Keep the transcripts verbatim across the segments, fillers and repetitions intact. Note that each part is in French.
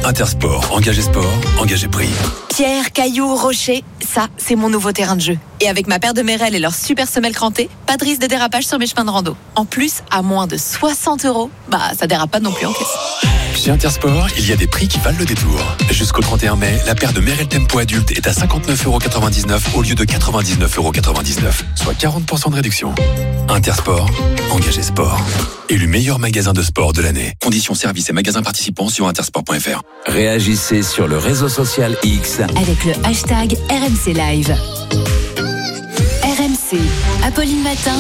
Intersport, engagé sport, engagé prix. Pierre, cailloux, rochers, ça, c'est mon nouveau terrain de jeu. Et avec ma paire de Merrell et leur super semelle crantée, pas de risque de dérapage sur mes chemins de rando. En plus, à moins de soixante euros, bah ça dérape pas non plus en caisse. Chez Intersport, il y a des prix qui valent le détour. Jusqu'au trente et un mai, la paire de Merrell Tempo adulte est à cinquante-neuf euros quatre-vingt-dix-neuf au lieu de quatre-vingt-dix-neuf euros quatre-vingt-dix-neuf, soit quarante pour cent de réduction. Intersport, engagé sport. Élu meilleur magasin de sport de l'année. Conditions, services et magasins participants sur intersport point f r. Réagissez sur le réseau social X avec le hashtag R M C Live. R M C, Apolline Matin.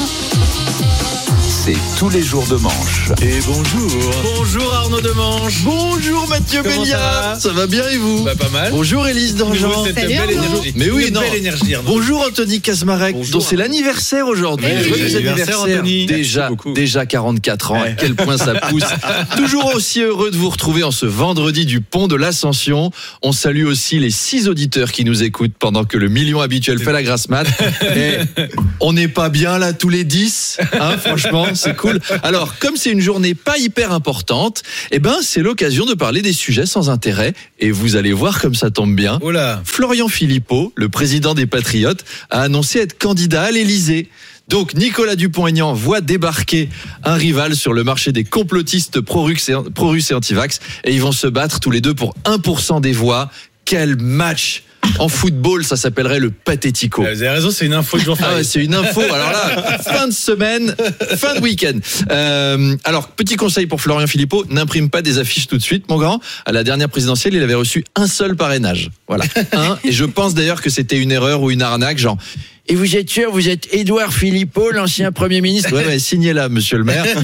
C'est tous les jours de manche. Et bonjour. Bonjour Arnaud Demanche. Bonjour Mathieu Béliard. Ça, ça va bien et vous? Bah pas mal. Bonjour Élise Dangean. Cette belle énergie. Mais oui, Une non. belle énergie, Arnaud. Bonjour Anthony Kasmarek, Bonjour. dont c'est l'anniversaire aujourd'hui. Oui, Joyeux oui, anniversaire, Anthony. Déjà, déjà quarante-quatre ans. À quel point ça pousse. Toujours aussi heureux de vous retrouver en ce vendredi du pont de l'Ascension. On salue aussi les six auditeurs qui nous écoutent pendant que le million habituel fait la grasse mat. Et on n'est pas bien là tous les dix, hein, franchement, c'est cool. Alors, comme c'est une journée pas hyper importante, eh ben, c'est l'occasion de parler des sujets sans intérêt. Et vous allez voir comme ça tombe bien. Oh là. Florian Philippot, le président des Patriotes, a annoncé être candidat à l'Élysée. Donc, Nicolas Dupont-Aignan voit débarquer un rival sur le marché des complotistes pro-russes et, pro-russes et anti-vax. Et ils vont se battre tous les deux pour un pour cent des voix. Quel match! En football, ça s'appellerait le pathético. Vous avez raison, c'est une info de jour férié. Ah ouais, c'est une info. Alors là, fin de semaine, fin de week-end. Euh, alors, petit conseil pour Florian Philippot, n'imprime pas des affiches tout de suite, mon grand. À la dernière présidentielle, il avait reçu un seul parrainage. Voilà, un. Et je pense d'ailleurs que c'était une erreur ou une arnaque, genre. Et vous êtes sûr, vous êtes Édouard Philippot, l'ancien Premier ministre? Ouais, mais signez là, monsieur le maire.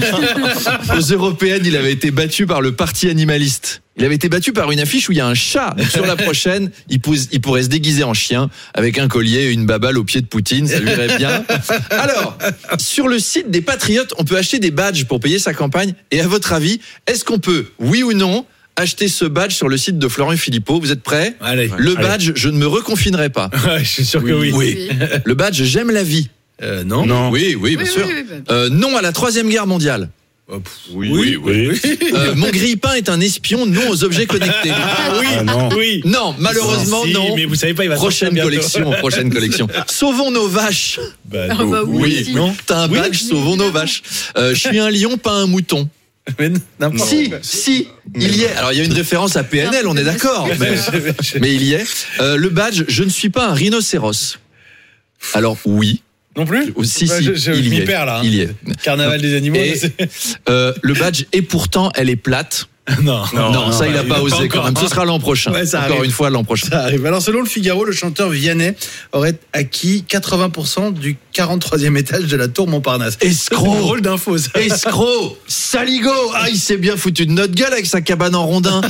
Aux européennes, il avait été battu par le parti animaliste. Il avait été battu par une affiche où il y a un chat. Donc sur la prochaine, il, pose, il pourrait se déguiser en chien avec un collier et une babale au pied de Poutine. Ça lui irait bien. Alors, sur le site des Patriotes, on peut acheter des badges pour payer sa campagne. Et à votre avis, est-ce qu'on peut, oui ou non, acheter ce badge sur le site de Florian Philippot? Vous êtes prêts? Allez. Le badge, allez. Je ne me reconfinerai pas. Ouais, je suis sûr que oui. Oui. Le badge, j'aime la vie. Euh, non. Non. Oui, oui, bien oui, sûr. oui, oui, oui. Euh, non à la troisième guerre mondiale. Oh, pff, Oui, oui, oui. Euh, mon grille-pain est un espion, non aux objets connectés. Ah oui, Ah, non. oui. Non, malheureusement, si, non. Mais vous savez pas, il va Prochaine sortir collection, prochaine collection. Sauvons nos vaches. Bah, Ah, bah oui. Oui, non. T'as un Oui. badge, sauvons nos vaches. Euh, je suis un lion, pas un mouton. Mais n'importe Si, quoi. si, il y est. Alors, il y a une référence à P N L, on est d'accord. Mais, mais il y est. Euh, le badge, je ne suis pas un rhinocéros. Alors, oui. Non plus? Si, Bah, si, je, je, il je y m'y est. perds là. Il y est. Carnaval des animaux. Et, euh, le badge, et pourtant, elle est plate. Non, Non, non, ça, il n'a pas a osé encore, quand même. Ce hein. sera l'an prochain. Ouais, ça Encore arrive. une fois, l'an prochain. Ça arrive. Alors, selon le Figaro, le chanteur Vianney aurait acquis quatre-vingts pour cent du quarante-troisième étage de la tour Montparnasse. Escroc. C'est drôle d'info, ça. Escroc, saligo. Ah, il s'est bien foutu de notre gueule avec sa cabane en rondin.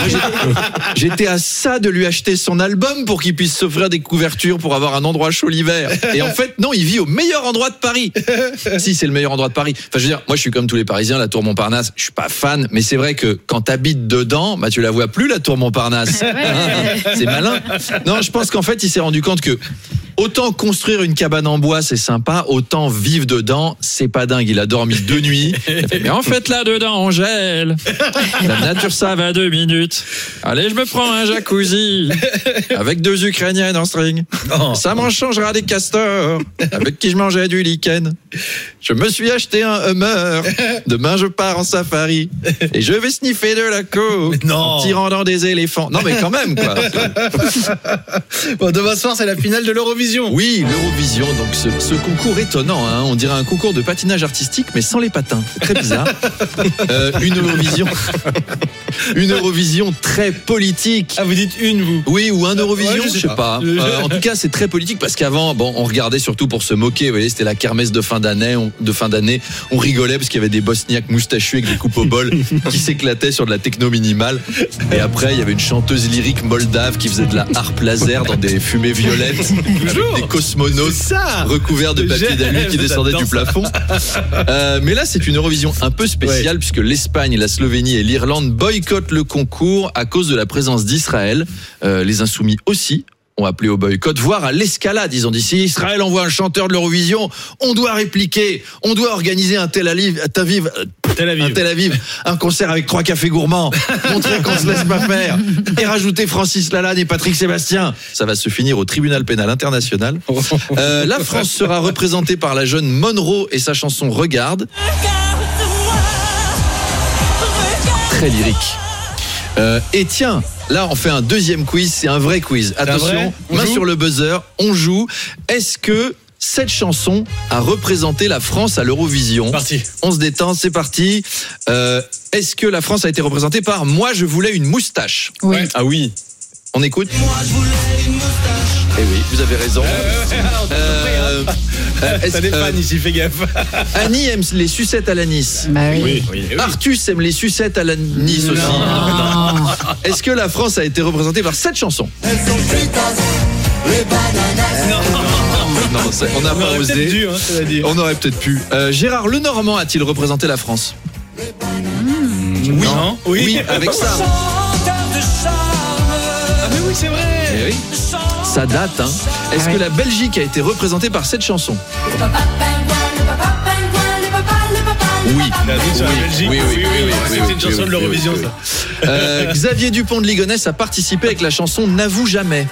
J'étais à ça de lui acheter son album pour qu'il puisse s'offrir des couvertures pour avoir un endroit chaud l'hiver. Et en fait, non, il vit au meilleur endroit de Paris. Si, c'est le meilleur endroit de Paris. Enfin, je veux dire, moi, je suis comme tous les Parisiens, la tour Montparnasse, je suis pas fan, mais c'est vrai que quand t'habites dedans, bah, tu la vois plus, la tour Montparnasse. C'est malin. Non, je pense qu'en fait, il s'est rendu compte que autant construire une cabane en bois, c'est sympa, autant vivre dedans, c'est pas dingue. Il a dormi deux nuits. Il a fait, mais en fait, là-dedans, on gèle. La nature, ça va deux minutes. Allez, je me prends un jacuzzi avec deux Ukrainiennes en string. Oh. Ça m'en changera des castors avec qui je mangeais du lichen. Je me suis acheté un Hummer. Demain, je pars en safari et je vais sniffer de la coke Non. en tirant dans des éléphants. Non, mais quand même, quoi. Bon, demain soir, c'est la finale de l'Eurovision. Oui, l'Eurovision, donc ce, ce concours étonnant, hein, on dirait un concours de patinage artistique, mais sans les patins. C'est très bizarre. Euh, une Eurovision, une Eurovision très politique. Ah, vous dites une, vous? Oui, ou un Eurovision, Ouais, je je sais sais pas. pas. Euh, en tout cas, c'est très politique parce qu'avant, bon, on regardait surtout pour se moquer. Vous voyez, c'était la kermesse de fin d'année. On, de fin d'année, on rigolait parce qu'il y avait des Bosniaques moustachus avec des coupes au bol qui s'éclataient sur de la techno minimale. Et après, il y avait une chanteuse lyrique moldave qui faisait de la harpe laser dans des fumées violettes. Des cosmonautes ça recouverts de papier d'alu qui descendaient du plafond. Euh, mais là, c'est une Eurovision un peu spéciale, ouais, puisque l'Espagne, la Slovénie et l'Irlande boycottent le concours à cause de la présence d'Israël. Euh, les Insoumis aussi ont appelé au boycott, voire à l'escalade. Ils ont dit, si Israël envoie un chanteur de l'Eurovision, on doit répliquer, on doit organiser un Tel Aviv, Tel Aviv, Tel Aviv. Un Tel Aviv. Un concert avec trois cafés gourmands. Montrer qu'on se laisse pas faire. Et rajouter Francis Lalanne et Patrick Sébastien. Ça va se finir au tribunal pénal international. Euh, la France sera représentée par la jeune Monroe et sa chanson Regarde. Très lyrique. Euh, et tiens, là on fait un deuxième quiz, c'est un vrai quiz. Attention, main sur le buzzer, on joue. Est-ce que cette chanson a représenté la France à l'Eurovision? Parti. On se détend, c'est parti. Euh, est-ce que la France a été représentée par Moi je voulais une moustache? Oui. Ouais. Ah oui. On écoute. Moi je voulais une moustache. Eh oui, vous avez raison. Euh, euh, est-ce- Ça dépanne euh, ici, fais gaffe. Annie aime les sucettes à l'anis. Bah oui. oui. Artus aime les sucettes à l'anis aussi. Non. Est-ce que la France a été représentée par cette chanson? Non, ça- on n'a On pas aurait peut-être osé. dû, hein, cela dit. On aurait peut-être pu. Euh, Gérard Lenormand a-t-il représenté la France? Oui. Non. Oui. Oui, avec ça. Ah mais oui, c'est vrai. Eh oui. Ça date, hein. Est-ce Ah que oui. la Belgique a été représentée par cette chanson? Oui. La vie sur la Belgique. Oui, oui, oui, oui, oui, C'était oui, une chanson oui, de l'Eurovision, oui, oui, ça. Euh, Xavier Dupont de Ligonnès a participé avec la chanson N'avoue jamais.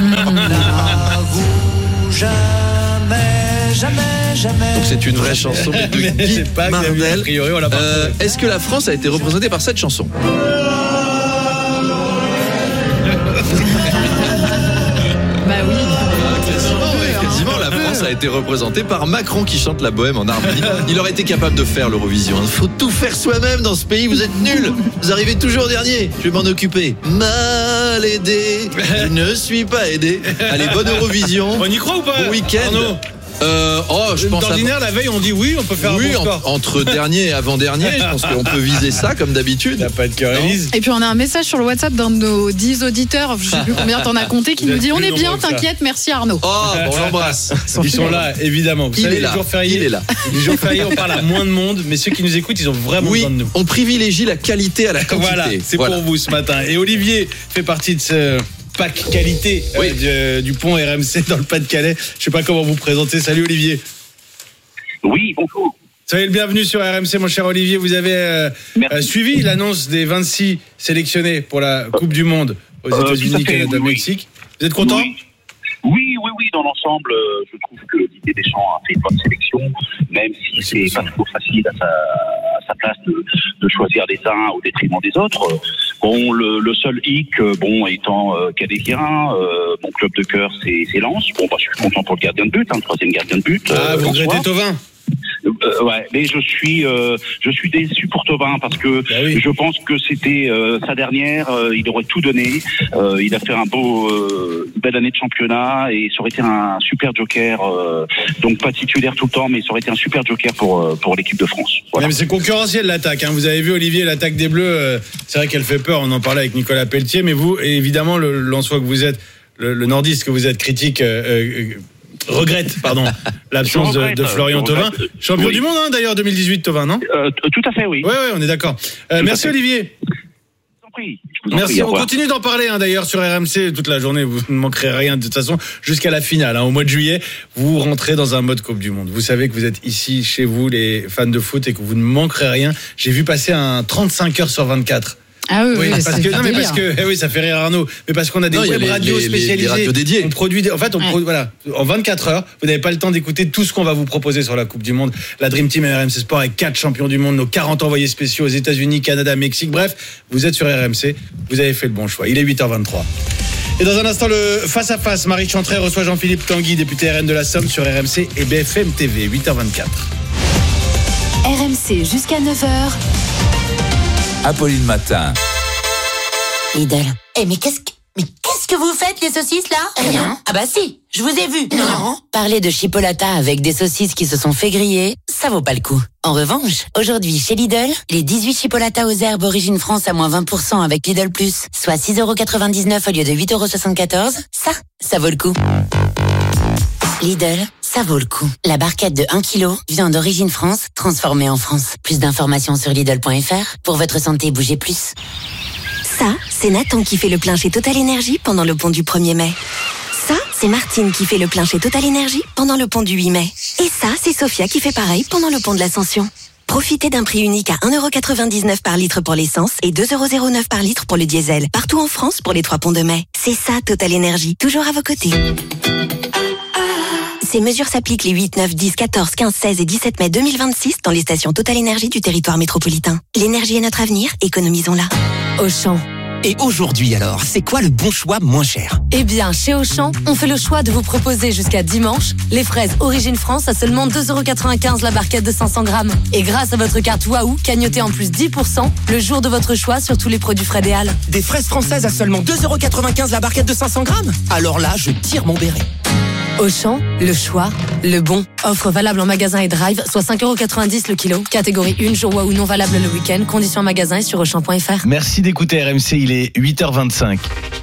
Donc c'est une vraie chanson de Mais Guy c'est pas Xavier, a Mardel. priori, on l'a pas Euh, retrouvé. Est-ce que la France a été représentée par cette chanson? Bah oui. Quasiment, ouais, quasiment, la France a été représentée par Macron qui chante la bohème en harmonie. Il aurait été capable de faire l'Eurovision. Il faut tout faire soi-même dans ce pays, vous êtes nuls. Vous arrivez toujours dernier. Je vais m'en occuper. Mal aidé, je ne suis pas aidé. Allez, bonne Eurovision. On y croit ou pas? Bon week-end. Arnaud, Euh, oh, je pense à... d'ordinaire, la veille, on dit oui, on peut faire Oui, un bon en- score. entre dernier et avant-dernier, je pense qu'on peut viser ça comme d'habitude. T'as pas de cœur, Non. Élise. Et puis on a un message sur le WhatsApp d'un de nos dix auditeurs, je sais plus combien t'en as compté, qui Vous nous êtes dit on plus est bien, nombreux que ça. t'inquiète, merci Arnaud. Oh, bon, on l'embrasse. Ils sont là, évidemment. Vous Il savez, est les là. jours fériés, Il est là. les jours fériés, on parle à moins de monde, mais ceux qui nous écoutent, ils ont vraiment Oui, besoin de nous. on privilégie la qualité à la quantité. Voilà, c'est Voilà. pour vous ce matin. Et Olivier fait partie de ce pack qualité euh, Oui. du, du pont R M C dans le Pas-de-Calais. Je sais pas comment vous présenter. Salut Olivier. Oui, bonjour. Soyez le bienvenu sur R M C, mon cher Olivier. Vous avez euh, Merci. euh, suivi l'annonce des vingt-six sélectionnés pour la Coupe du Monde aux Euh, États-Unis, tout à fait, Canada, oui, oui. Mexique. Vous êtes content? Oui. Oui, oui, oui, dans l'ensemble, euh, je trouve que Didier Deschamps a fait une bonne sélection, même si Merci c'est pas beaucoup. toujours facile à sa, à sa place de, de choisir les uns au détriment des autres. Bon, le, le seul hic, euh, bon, étant euh, canadien, euh, mon club de cœur, c'est c'est Lens. Bon, bah, je suis content pour le gardien de but, hein, le troisième gardien de but. Ah, euh, vous François. regrettez Thauvin? Euh, ouais, mais je suis, euh, je suis déçu pour Thauvin parce que Bah oui. je pense que c'était euh, sa dernière. Euh, il aurait tout donné. Euh, il a fait un beau, euh, une belle année de championnat et ça aurait été un super joker. Euh, donc pas titulaire tout le temps, mais ça aurait été un super joker pour euh, pour l'équipe de France. Voilà. Ouais, mais c'est concurrentiel l'attaque. Hein. Vous avez vu Olivier, l'attaque des Bleus. euh, c'est vrai qu'elle fait peur. On en parlait avec Nicolas Pelletier, mais vous, et évidemment, le Lensois que vous êtes, le, le nordiste que vous êtes, critique. Euh, euh, regrette, pardon, l'absence Je de, regrette, de Florian je Thauvin. regrette. Champion Oui. du monde, hein, d'ailleurs, deux mille dix-huit, Thauvin, non? Euh, t- tout à fait, oui. Ouais, ouais, on est d'accord. Euh, Tout à merci fait. Olivier. Je vous en prie. Je vous en Merci. prie, au On revoir. continue d'en parler, hein, d'ailleurs, sur R M C toute la journée. Vous ne manquerez rien de toute façon jusqu'à la finale. Hein, au mois de juillet, vous rentrez dans un mode Coupe du Monde. Vous savez que vous êtes ici, chez vous, les fans de foot, et que vous ne manquerez rien. J'ai vu passer un trente-cinq heures sur vingt-quatre. Ah oui, Oui, oui, parce c'est que, non, mais délire. parce que, eh oui, ça fait rire Arnaud, mais parce qu'on a des Non, il y a web les- radios les- les- les spécialisées. radios dédiées. On produit, des- en fait, on Ouais. produit, voilà, en vingt-quatre heures, vous n'avez pas le temps d'écouter tout ce qu'on va vous proposer sur la Coupe du Monde. La Dream Team et R M C Sport avec quatre champions du monde, nos quarante envoyés spéciaux aux États-Unis, Canada, Mexique. Bref, vous êtes sur R M C, vous avez fait le bon choix. Il est huit heures vingt-trois. Et dans un instant, le face-à-face, Marie Chantrey reçoit Jean-Philippe Tanguy, député R N de la Somme, sur R M C et B F M T V, huit heures vingt-quatre. R M C jusqu'à neuf heures. Apolline Matin. Lidl. Eh mais qu'est-ce que mais qu'est-ce que vous faites les saucisses là? Rien. Ah bah si, je vous ai vu. Non. Parler de chipolata avec des saucisses qui se sont fait griller, ça vaut pas le coup. En revanche, aujourd'hui chez Lidl, les dix-huit chipolatas aux herbes origine France à moins vingt pour cent avec Lidl Plus, soit six euros quatre-vingt-dix-neuf au lieu de huit euros soixante-quatorze, ça, ça vaut le coup. Lidl, ça vaut le coup. La barquette de un kilo, viande d'origine France, transformée en France. Plus d'informations sur Lidl point F R. Pour votre santé, bougez plus. Ça, c'est Nathan qui fait le plein chez Total Énergie pendant le pont du premier mai. Ça, c'est Martine qui fait le plein chez Total Énergie pendant le pont du huit mai. Et ça, c'est Sophia qui fait pareil pendant le pont de l'Ascension. Profitez d'un prix unique à un euro quatre-vingt-dix-neuf par litre pour l'essence et deux euros zéro neuf par litre pour le diesel. Partout en France pour les trois ponts de mai. C'est ça, Total Énergie. Toujours à vos côtés. Ces mesures s'appliquent les huit, neuf, dix, quatorze, quinze, seize et dix-sept mai deux mille vingt-six dans les stations Total Énergie du territoire métropolitain. L'énergie est notre avenir, économisons-la. Auchan. Et aujourd'hui alors, c'est quoi le bon choix moins cher ? Eh bien, chez Auchan, on fait le choix de vous proposer jusqu'à dimanche les fraises Origine France à seulement deux euros quatre-vingt-quinze la barquette de cinq cents grammes. Et grâce à votre carte Waouh, cagnotez en plus dix pour cent le jour de votre choix sur tous les produits Frédéal. Des fraises françaises à seulement deux euros quatre-vingt-quinze la barquette de cinq cents grammes ? Alors là, je tire mon béret. Auchan, le choix, le bon. Offre valable en magasin et drive, soit cinq euros quatre-vingt-dix le kilo. Catégorie un, jour Waouh non valable le week-end. Conditions en magasin et sur auchan point f r. Merci d'écouter R M C, il est huit heures vingt-cinq.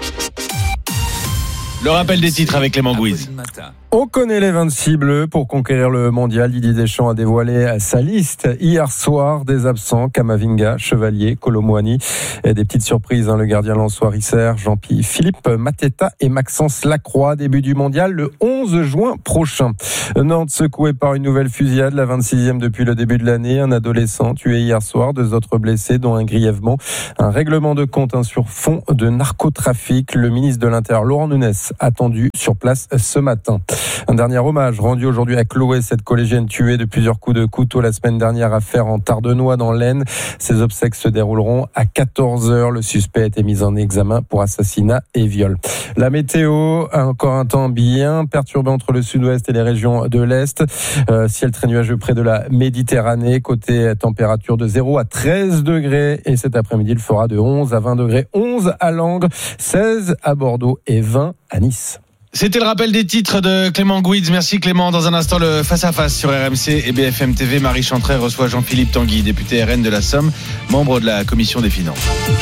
Le rappel des titres avec Clément Gouise. On connaît les vingt-six bleus pour conquérir le mondial. Didier Deschamps a dévoilé sa liste hier soir des absents. Kamavinga, Chevalier, Colomouani. Et des petites surprises, hein. Le gardien lensois Risser, Jean-Pierre Philippe, Mateta et Maxence Lacroix. Début du mondial le onze juin prochain. Nantes secoué par une nouvelle fusillade, la vingt-sixième depuis le début de l'année. Un adolescent tué hier soir, deux autres blessés, dont un grièvement. Un règlement de compte hein, sur fond de narcotrafic. Le ministre de l'Intérieur, Laurent Nunez, attendu sur place ce matin. Un dernier hommage rendu aujourd'hui à Chloé, cette collégienne tuée de plusieurs coups de couteau la semaine dernière, affaire en Tardenois dans l'Aisne. Ses obsèques se dérouleront à quatorze heures. Le suspect a été mis en examen pour assassinat et viol. La météo, encore un temps bien perturbé entre le sud-ouest et les régions de l'Est. Euh, ciel très nuageux près de la Méditerranée. Côté température de zéro à treize degrés. Et cet après-midi, il fera de onze à vingt degrés. onze à Langres, seize à Bordeaux et vingt à Nice. C'était le rappel des titres de Clément Gouiz. Merci Clément. Dans un instant, le face-à-face sur R M C et B F M T V. Marie Chantret reçoit Jean-Philippe Tanguy, député R N de la Somme, membre de la commission des finances.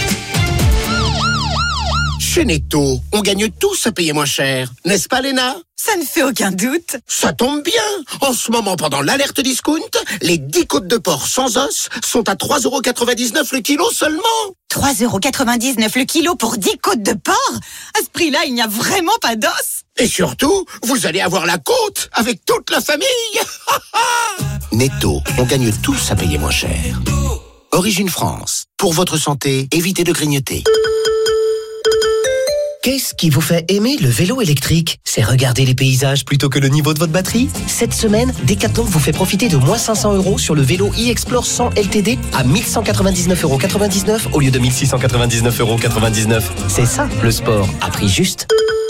Chez Netto, on gagne tous à payer moins cher. N'est-ce pas, Léna ? Ça ne fait aucun doute. Ça tombe bien. En ce moment, pendant l'alerte discount, les dix côtes de porc sans os sont à trois euros quatre-vingt-dix-neuf le kilo seulement. trois euros quatre-vingt-dix-neuf le kilo pour dix côtes de porc ? À ce prix-là, il n'y a vraiment pas d'os. Et surtout, vous allez avoir la côte avec toute la famille. Netto, on gagne tous à payer moins cher. Origine France. Pour votre santé, évitez de grignoter. Qu'est-ce qui vous fait aimer le vélo électrique ? C'est regarder les paysages plutôt que le niveau de votre batterie ? Cette semaine, Decathlon vous fait profiter de moins cinq cents euros sur le vélo e-Explore cent L T D à mille cent quatre-vingt-dix-neuf euros quatre-vingt-dix-neuf au lieu de mille six cent quatre-vingt-dix-neuf euros quatre-vingt-dix-neuf. C'est ça, le sport, à prix juste.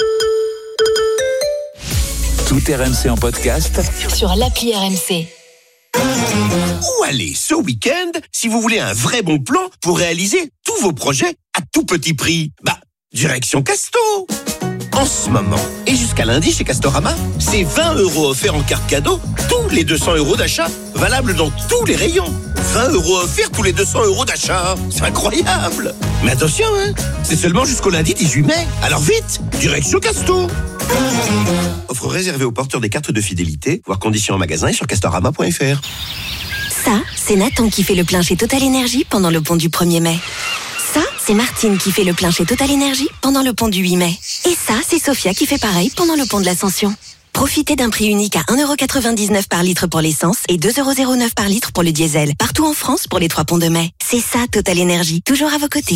Tout R M C en podcast sur l'appli R M C. Où aller ce week-end si vous voulez un vrai bon plan pour réaliser tous vos projets à tout petit prix ? Bah, direction Casto. En ce moment, et jusqu'à lundi chez Castorama, c'est vingt euros offerts en carte cadeau, tous les deux cents euros d'achat, valable dans tous les rayons. vingt euros offerts tous les deux cents euros d'achat. C'est incroyable. Mais attention, hein, c'est seulement jusqu'au lundi dix-huit mai. Alors vite, direction Casto. Offre réservée aux porteurs des cartes de fidélité, voir conditions en magasin et sur castorama point f r. Ça, c'est Nathan qui fait le plein chez Total Énergie pendant le pont du premier mai. Ça, c'est Martine qui fait le plein chez Total Énergie pendant le pont du huit mai. Et ça, c'est Sophia qui fait pareil pendant le pont de l'Ascension. Profitez d'un prix unique à un euro quatre-vingt-dix-neuf par litre pour l'essence et deux euros zéro neuf par litre pour le diesel. Partout en France pour les trois ponts de mai. C'est ça, Total Énergie. Toujours à vos côtés.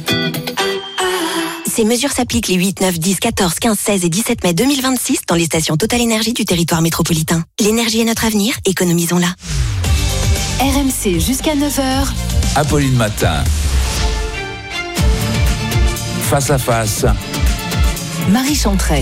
Ces mesures s'appliquent les huit, neuf, dix, quatorze, quinze, seize et dix-sept mai deux mille vingt-six dans les stations Total Énergie du territoire métropolitain. L'énergie est notre avenir, économisons-la. R M C jusqu'à neuf heures. Apolline Matin. Face à face. Marie Chantret.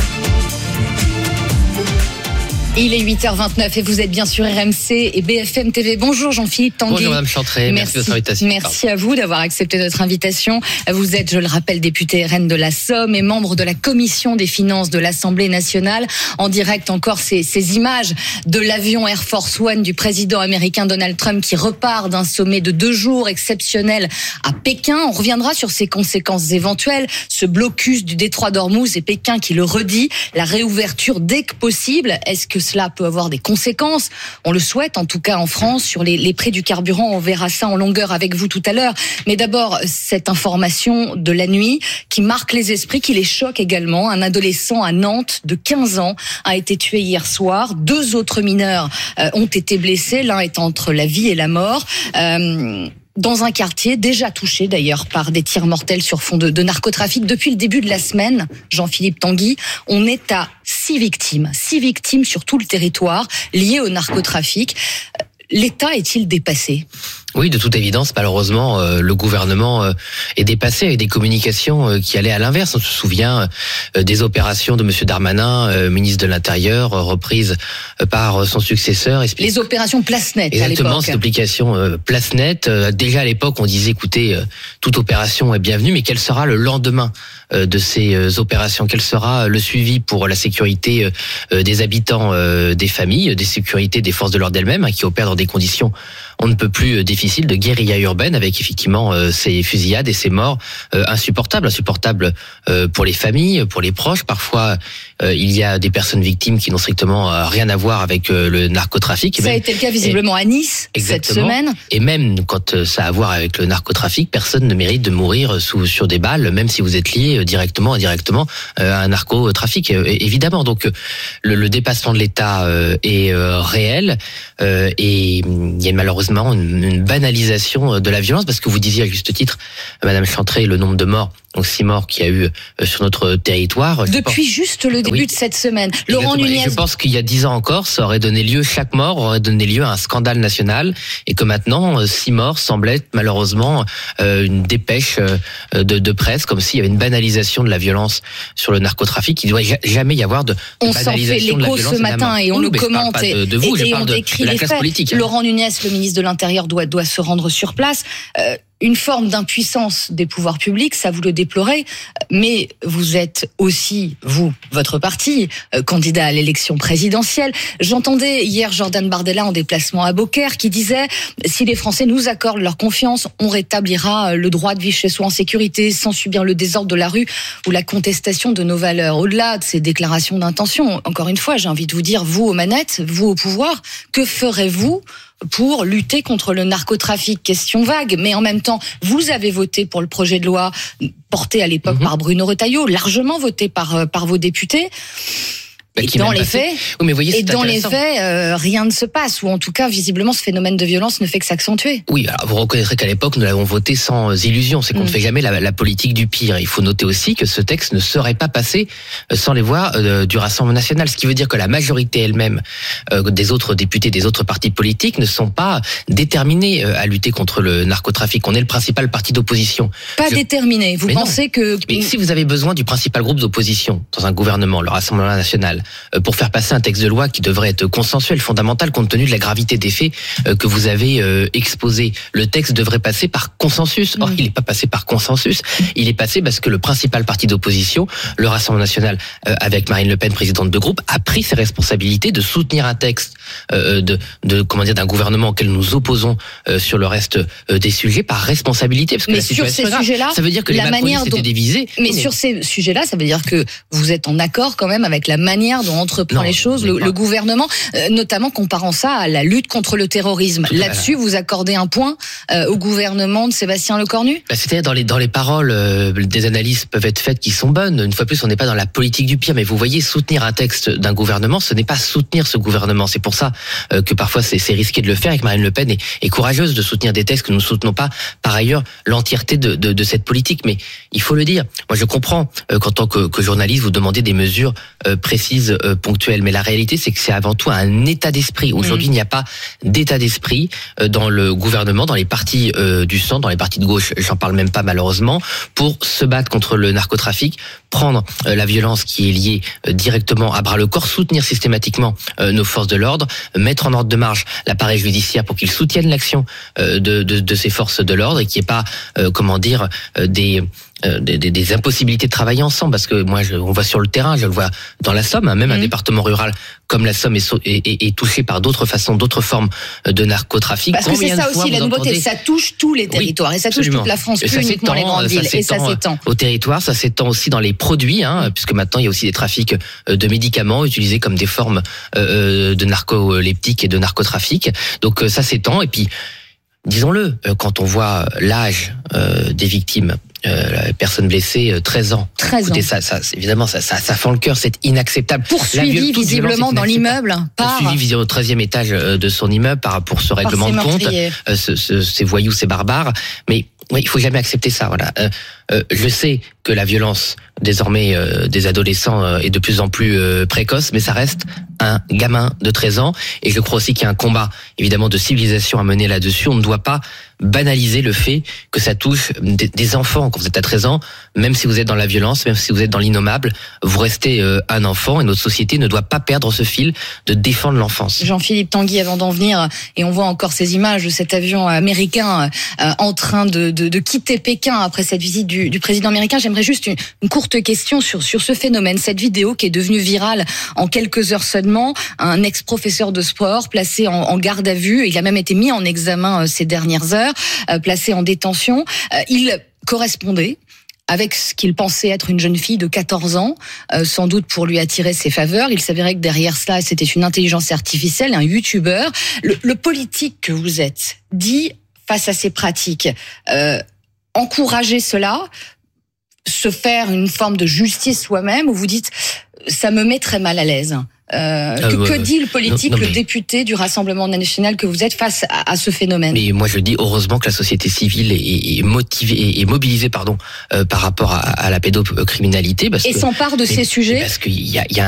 Il est huit heures vingt-neuf et vous êtes bien sur R M C et B F M T V. Bonjour Jean-Philippe Tanguy. Bonjour Madame Chantret, merci, merci de votre invitation. Merci à vous d'avoir accepté notre invitation. Vous êtes, je le rappelle, député R N de la Somme et membre de la commission des finances de l'Assemblée nationale. En direct encore ces, ces images de l'avion Air Force One du président américain Donald Trump qui repart d'un sommet de deux jours exceptionnel à Pékin. On reviendra sur ses conséquences éventuelles, ce blocus du détroit d'Ormuz et Pékin qui le redit, la réouverture dès que possible. Est-ce que cela peut avoir des conséquences. On le souhaite, en tout cas en France, sur les, les prix du carburant. On verra ça en longueur avec vous tout à l'heure. Mais d'abord, cette information de la nuit qui marque les esprits, qui les choque également. Un adolescent à Nantes de quinze ans a été tué hier soir. Deux autres mineurs euh, ont été blessés. L'un est entre la vie et la mort. Euh, dans un quartier déjà touché d'ailleurs par des tirs mortels sur fond de, de narcotrafic. Depuis le début de la semaine, Jean-Philippe Tanguy, on est à six victimes. Six victimes sur tout le territoire liées au narcotrafic. L'État est-il dépassé ? Oui, de toute évidence, malheureusement, euh, le gouvernement euh, est dépassé avec des communications euh, qui allaient à l'inverse. On se souvient euh, des opérations de Monsieur Darmanin, euh, ministre de l'Intérieur, euh, reprises euh, par son successeur. Explique... Les opérations Place Net à l'époque. Exactement, cette application euh, Place Net. Euh, déjà à l'époque, on disait, écoutez, euh, toute opération est bienvenue, mais quel sera le lendemain euh, de ces euh, opérations ? Quel sera le suivi pour la sécurité euh, des habitants, euh, des familles, des sécurités des forces de l'ordre elles-mêmes, hein, qui opèrent dans des conditions on ne peut plus difficile de guérilla urbaine avec effectivement euh, ces fusillades et ces morts euh, insupportables, insupportables euh, pour les familles, pour les proches. Parfois, euh, il y a des personnes victimes qui n'ont strictement euh, rien à voir avec euh, le narcotrafic. Et ça même, a été le cas visiblement et, à Nice cette semaine. Et même quand euh, ça a à voir avec le narcotrafic, personne ne mérite de mourir sous, sur des balles, même si vous êtes lié euh, directement, indirectement euh, à un narcotrafic, euh, évidemment. Donc le, le dépassement de l'État euh, est euh, réel euh, et il y a malheureusement Une, une banalisation de la violence, parce que vous disiez à juste titre, Madame Chantrey, le nombre de morts, donc six morts qu'il y a eu sur notre territoire. Depuis juste le début oui. de cette semaine. Laurent Nunez. Je pense qu'il y a dix ans encore, ça aurait donné lieu, chaque mort aurait donné lieu à un scandale national, et que maintenant, six morts semblent être malheureusement une dépêche de, de presse, comme s'il y avait une banalisation de la violence sur le narcotrafic. Il ne doit jamais y avoir de, de on banalisation de la violence. On s'en fait l'écho ce matin et on oui, le commente. Je parle pas de, de vous, et, je parle on de, décrit de la les classe faits. politique. Laurent Nunez, le ministre de l'Intérieur, doit, doit se rendre sur place. Euh, Une forme d'impuissance des pouvoirs publics, ça vous le déplorez, mais vous êtes aussi, vous, votre parti, euh, candidat à l'élection présidentielle. J'entendais hier Jordan Bardella en déplacement à Beaucaire qui disait « Si les Français nous accordent leur confiance, on rétablira le droit de vivre chez soi en sécurité sans subir le désordre de la rue ou la contestation de nos valeurs. » Au-delà de ces déclarations d'intention, encore une fois, j'ai envie de vous dire, vous aux manettes, vous au pouvoir, que ferez-vous pour lutter contre le narcotrafic? Question vague, mais en même temps, vous avez voté pour le projet de loi porté à l'époque mmh. par Bruno Retailleau, largement voté par, par vos députés. Bah, et dans les faits, oui, mais voyez, et dans les faits, euh, rien ne se passe, ou en tout cas, visiblement, ce phénomène de violence ne fait que s'accentuer. Oui, alors vous reconnaîtrez qu'à l'époque, nous l'avons voté sans illusion. C'est qu'on mmh. ne fait jamais la, la politique du pire. Il faut noter aussi que ce texte ne serait pas passé sans les voix euh, du Rassemblement national, ce qui veut dire que la majorité elle-même euh, des autres députés, des autres partis politiques, ne sont pas déterminés euh, à lutter contre le narcotrafic. On est le principal parti d'opposition. Pas Je... déterminé. Vous mais pensez non. que mais si vous avez besoin du principal groupe d'opposition dans un gouvernement, le Rassemblement national, pour faire passer un texte de loi qui devrait être consensuel, fondamental, compte tenu de la gravité des faits que vous avez exposés. Le texte devrait passer par consensus. Or, mmh. il n'est pas passé par consensus. Il est passé parce que le principal parti d'opposition, le Rassemblement national, avec Marine Le Pen, présidente de groupe, a pris ses responsabilités de soutenir un texte de, de comment dire, d'un gouvernement auquel nous opposons sur le reste des sujets par responsabilité. Parce que mais la sur ces sujets-là, ça veut dire que la les macronistes dont... étaient divisés. Mais oui, sur ces sujets-là, ça veut dire que vous êtes en accord quand même avec la manière dont entreprend non, les choses le, le gouvernement, euh, notamment comparant ça à la lutte contre le terrorisme. Tout Là-dessus, vous accordez un point euh, au gouvernement de Sébastien Lecornu ? Bah, c'est-à-dire dans les dans les paroles, euh, des analyses peuvent être faites qui sont bonnes. Une fois de plus, on n'est pas dans la politique du pire, mais vous voyez, soutenir un texte d'un gouvernement, ce n'est pas soutenir ce gouvernement. C'est pour ça euh, que parfois c'est, c'est risqué de le faire. Et que Marine Le Pen est, est courageuse de soutenir des textes que nous ne soutenons pas. Par ailleurs, l'entièreté de, de, de cette politique. Mais il faut le dire. Moi, je comprends euh, qu'en tant que, que journaliste, vous demandez des mesures euh, précises, euh, ponctuelles. Mais la réalité, c'est que c'est avant tout un état d'esprit. Aujourd'hui, mmh. il n'y a pas d'état d'esprit euh, dans le gouvernement, dans les partis euh, du centre, dans les partis de gauche. J'en parle même pas malheureusement, pour se battre contre le narcotrafic, prendre euh, la violence qui est liée euh, directement à bras le corps, soutenir systématiquement euh, nos forces de l'ordre, euh, mettre en ordre de marche l'appareil judiciaire pour qu'il soutienne l'action euh, de, de, de ces forces de l'ordre et qu'il n'y ait pas, euh, comment dire, euh, des euh, des, des, des impossibilités de travailler ensemble, parce que moi, je, on voit sur le terrain, je le vois dans la Somme, hein, même mmh. un département rural comme la Somme est, est, est, est touché par d'autres façons, d'autres formes de narcotrafic. Parce Combien que c'est ça aussi la nouveauté, ça touche tous les territoires oui, et ça touche absolument. toute la France, plus uniquement les grandes villes, et ça s'étend au territoire, ça s'étend aussi dans les produits, hein, puisque maintenant il y a aussi des trafics de médicaments utilisés comme des formes euh, de narcoleptiques et de narcotrafic. Donc ça s'étend, et puis disons-le, quand on voit l'âge euh, des victimes, euh, la personne blessée, treize ans. treize Écoutez, ans. ça, ça, évidemment, ça, ça, ça fend le cœur, c'est inacceptable. Poursuivi visiblement dans l'immeuble par... Poursuivi visiblement au treizième étage de son immeuble par, pour ce règlement de compte. Euh, ce, ce, ces voyous, ces barbares. Mais oui, il faut jamais accepter ça. Voilà. Euh, euh, je sais que la violence désormais euh, des adolescents euh, est de plus en plus euh, précoce, mais ça reste un gamin de treize ans. Et je crois aussi qu'il y a un combat, évidemment, de civilisation à mener là-dessus. On ne doit pas banaliser le fait que ça touche des, des enfants quand vous êtes à treize ans. Même si vous êtes dans la violence, même si vous êtes dans l'innommable, vous restez euh, un enfant, et notre société ne doit pas perdre ce fil de défendre l'enfance. Jean-Philippe Tanguy, avant d'en venir, et on voit encore ces images de cet avion américain euh, en train de, de, de quitter Pékin après cette visite du, du président américain. J'aimerais juste une, une courte question sur, sur ce phénomène, cette vidéo qui est devenue virale en quelques heures seulement. Un ex-professeur de sport placé en, en garde à vue, il a même été mis en examen euh, ces dernières heures, euh, placé en détention. Euh, il correspondait avec ce qu'il pensait être une jeune fille de quatorze ans, euh, sans doute pour lui attirer ses faveurs. Il s'avérait que derrière cela, c'était une intelligence artificielle, un youtubeur. Le, le politique que vous êtes dit, face à ces pratiques, euh, encourager cela, se faire une forme de justice soi-même, où vous dites, ça me met très mal à l'aise. Euh, que, euh, que dit le politique, non, non, mais... le député du Rassemblement national que vous êtes face à, à ce phénomène? Mais moi je dis heureusement que la société civile est, est motivée, est mobilisée, pardon, euh, par rapport à, à la pédocriminalité, parce et que, s'empare de mais, ces sujets. Parce qu'il y a, il y a